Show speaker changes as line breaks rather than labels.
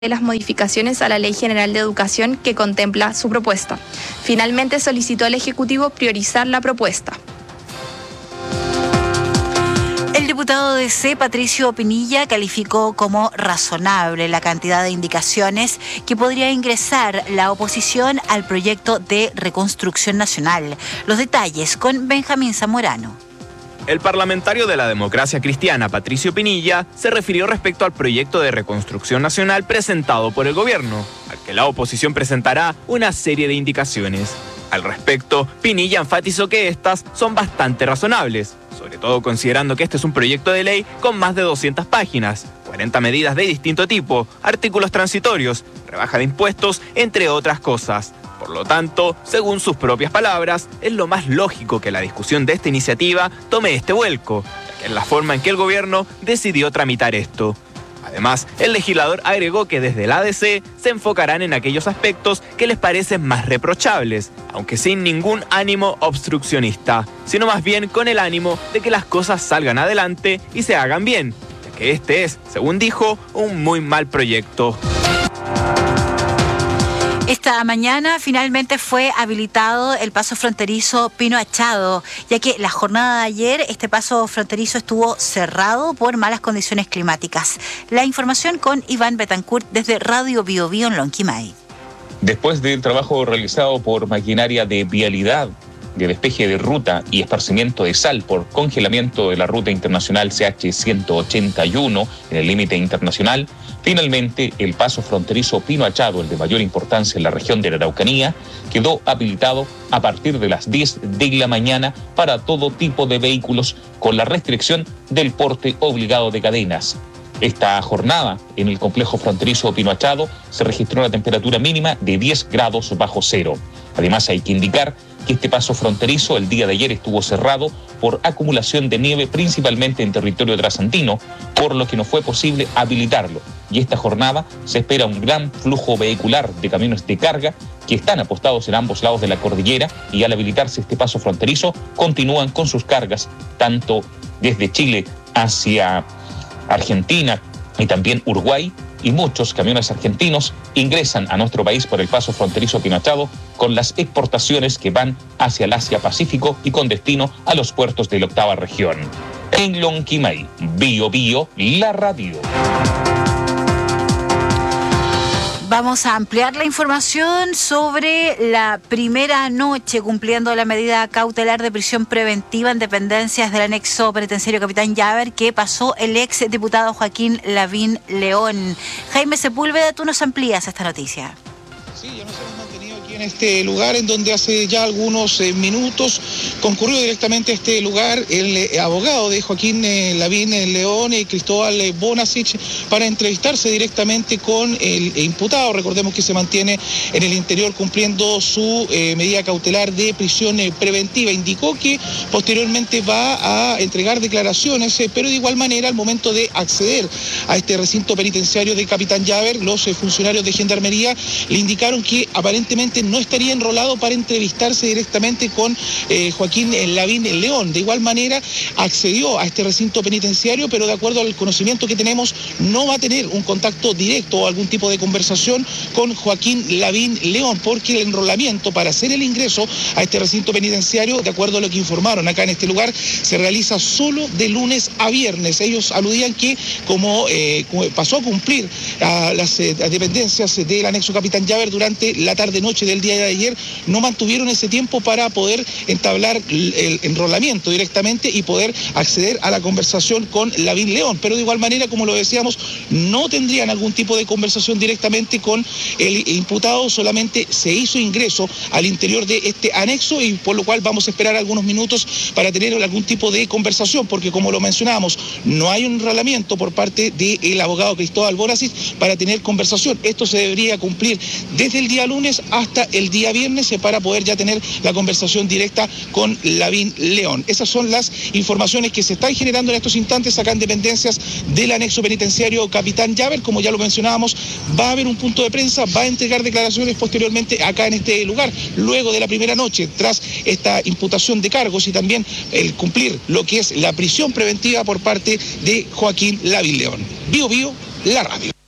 de las modificaciones a la Ley General de Educación que contempla su propuesta. Finalmente solicitó al Ejecutivo priorizar la propuesta.
El diputado de C, Patricio Pinilla, calificó como razonable la cantidad de indicaciones que podría ingresar la oposición al proyecto de reconstrucción nacional. Los detalles con Benjamín Zamorano.
El parlamentario de la Democracia Cristiana, Patricio Pinilla, se refirió respecto al proyecto de reconstrucción nacional presentado por el gobierno, al que la oposición presentará una serie de indicaciones. Al respecto, Pinilla enfatizó que estas son bastante razonables, sobre todo considerando que este es un proyecto de ley con más de 200 páginas, 40 medidas de distinto tipo, artículos transitorios, rebaja de impuestos, entre otras cosas. Por lo tanto, según sus propias palabras, es lo más lógico que la discusión de esta iniciativa tome este vuelco, ya que es la forma en que el gobierno decidió tramitar esto. Además, el legislador agregó que desde el ADC se enfocarán en aquellos aspectos que les parecen más reprochables, aunque sin ningún ánimo obstruccionista, sino más bien con el ánimo de que las cosas salgan adelante y se hagan bien, ya que este es, según dijo, un muy mal proyecto.
Esta mañana finalmente fue habilitado el paso fronterizo Pino Achado, ya que la jornada de ayer este paso fronterizo estuvo cerrado por malas condiciones climáticas. La información con Iván Betancourt desde Radio Bio Bio en Lonquimay.
Después del trabajo realizado por maquinaria de vialidad, de despeje de ruta y esparcimiento de sal por congelamiento de la ruta internacional CH-181 en el límite internacional, finalmente el paso fronterizo Pino Achado, el de mayor importancia en la región de la Araucanía, quedó habilitado a partir de las 10 de la mañana para todo tipo de vehículos con la restricción del porte obligado de cadenas. Esta jornada en el complejo fronterizo Pino Achado se registró una temperatura mínima de 10 grados bajo cero. Además, hay que indicar que este paso fronterizo el día de ayer estuvo cerrado por acumulación de nieve, principalmente en territorio trasandino, por lo que no fue posible habilitarlo. Y esta jornada se espera un gran flujo vehicular de camiones de carga que están apostados en ambos lados de la cordillera y al habilitarse este paso fronterizo continúan con sus cargas, tanto desde Chile hacia Argentina y también Uruguay, y muchos camiones argentinos ingresan a nuestro país por el paso fronterizo Pino Achado con las exportaciones que van hacia el Asia-Pacífico y con destino a los puertos de la octava región. En Lonquimay, Bio Bio, la radio.
Vamos a ampliar la información sobre la primera noche cumpliendo la medida cautelar de prisión preventiva en dependencias del anexo penitenciario Capitán Llaver que pasó el ex diputado Joaquín Lavín León. Jaime Sepúlveda, tú nos amplías esta noticia.
Sí, ya nos hemos mantenido aquí en este lugar en donde hace ya algunos minutos concurrió directamente a este lugar el abogado de Joaquín Lavín León, Cristóbal Bonasich, para entrevistarse directamente con el imputado. Recordemos que se mantiene en el interior cumpliendo su medida cautelar de prisión preventiva. Indicó que posteriormente va a entregar declaraciones, pero de igual manera al momento de acceder a este recinto penitenciario de Capitán Llaver, los funcionarios de Gendarmería le indicaron que aparentemente no estaría enrolado para entrevistarse directamente con Joaquín Lavín León. De igual manera accedió a este recinto penitenciario, pero de acuerdo al conocimiento que tenemos no va a tener un contacto directo o algún tipo de conversación con Joaquín Lavín León, porque el enrolamiento para hacer el ingreso a este recinto penitenciario, de acuerdo a lo que informaron acá en este lugar, se realiza solo de lunes a viernes. Ellos aludían que como pasó a cumplir a las dependencias del anexo Capitán Llaver durante la tarde-noche del día de ayer, no mantuvieron ese tiempo para poder entablar el enrolamiento directamente y poder acceder a la conversación con Lavín León. Pero de igual manera, como lo decíamos, no tendrían algún tipo de conversación directamente con el imputado, solamente se hizo ingreso al interior de este anexo y por lo cual vamos a esperar algunos minutos para tener algún tipo de conversación, porque como lo mencionábamos, no hay un enrolamiento por parte del abogado Cristóbal Bonasich para tener conversación. Esto se debería cumplir desde el día lunes hasta el día viernes para poder ya tener la conversación directa con Lavín León. Esas son las informaciones que se están generando en estos instantes acá en dependencias del anexo penitenciario Capitán Llaver. Como ya lo mencionábamos, va a haber un punto de prensa, va a entregar declaraciones posteriormente acá en este lugar, luego de la primera noche, tras esta imputación de cargos y también el cumplir lo que es la prisión preventiva por parte de Joaquín Lavín León. Bio Bio, la radio.